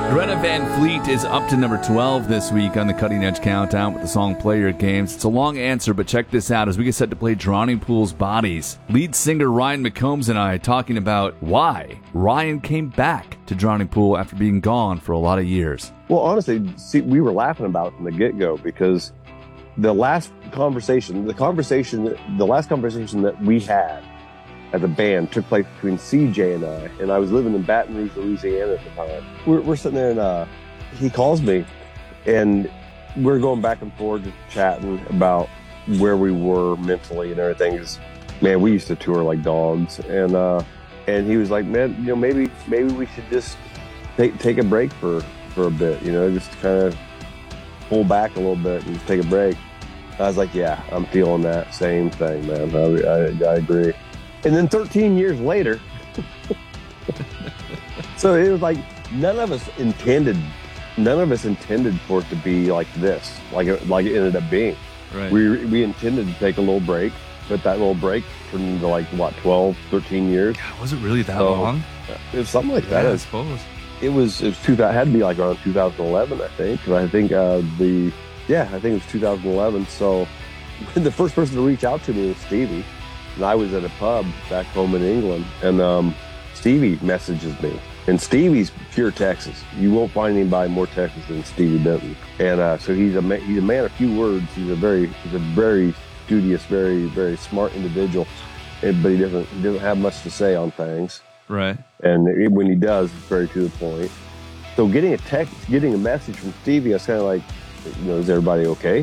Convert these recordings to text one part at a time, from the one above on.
Greta Van Fleet is up to number 12 this week on the Cutting Edge Countdown with the song Play Your Games. It's a long answer, but check this out as we get set to play Drowning Pool's Bodies. Lead singer Ryan McCombs and I talking about why Ryan came back to Drowning Pool after being gone for a lot of years. Well, honestly, see, we were laughing about it from the get-go because the last conversation that we had as a band took place between CJ and I was living in Baton Rouge, Louisiana at the time. We're sitting there and he calls me and we're going back and forth just chatting about where we were mentally and everything. Man, we used to tour like dogs and he was like, man, maybe we should just take a break for a bit, just kind of pull back a little bit and just take a break. I was like, yeah, I'm feeling that same thing, man. I agree. And then 13 years later, so it was like none of us intended for it to be like this, like it ended up being. Right. We intended to take a little break, but that little break turned into 12, 13 years. God, was it really that long? It was something like that. I suppose. It was it had to be like around 2011, I think. Because I think I think it was 2011. So the first person to reach out to me was Stevie. And I was at a pub back home in England, and Stevie messages me. And Stevie's pure Texas. You won't find anybody more Texas than Stevie Benton. And so he's a man of few words. He's a very studious, very, very smart individual. But he doesn't have much to say on things. Right. And when he does, it's very to the point. So getting a message from Stevie, I was kind of like, is everybody okay?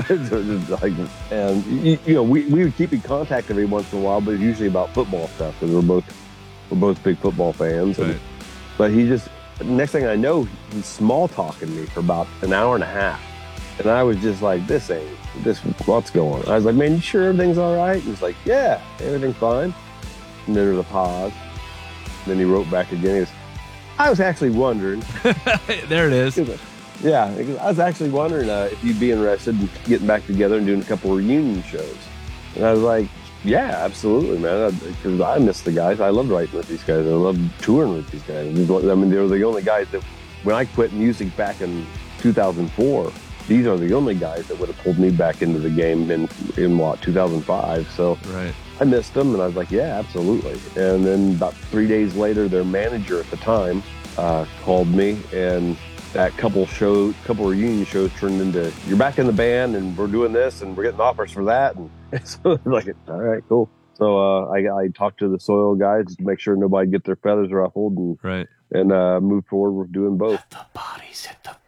And we would keep in contact every once in a while, but it's usually about football stuff because we're both big football fans. Right. But next thing I know, he's small talking me for about an hour and a half, and I was just like, what's going on? I was like, man, you sure everything's all right? And he's like, yeah, everything's fine. And then there's a pause. And then he wrote back again. He goes, I was actually wondering. There it is. Yeah, I was actually wondering if you'd be interested in getting back together and doing a couple reunion shows. And I was like, yeah, absolutely, man, because I miss the guys. I loved writing with these guys. I loved touring with these guys. I mean, they were the only guys that, when I quit music back in 2004, these are the only guys that would have pulled me back into the game in 2005. So right. I missed them, and I was like, yeah, absolutely. And then about 3 days later, their manager at the time called me, and that couple reunion shows turned into, you're back in the band and we're doing this and we're getting offers for that. And so like, all right, cool. So I talked to the Soil guys to make sure nobody get their feathers ruffled and move forward with doing both. Let the bodies hit the